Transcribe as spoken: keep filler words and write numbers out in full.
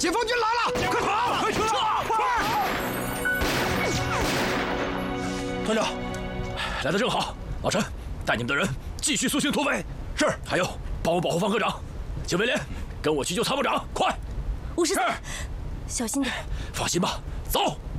解放军来了！快跑！快撤！ 团长，来的正好。老陈，带你们的人继续速性突围。是。还有，帮我保护方科长。警卫连，跟我去救参谋长，快！ 吴十三，小心点。 放心吧，走。